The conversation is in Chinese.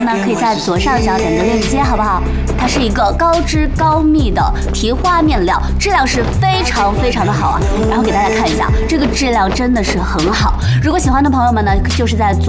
呢，可以在左上角点个链接，好不好？它是一个高支高密的提花面料，质量是非常的好啊。然后给大家看一下，这个质量真的是很好。如果喜欢的朋友们呢，就是在左。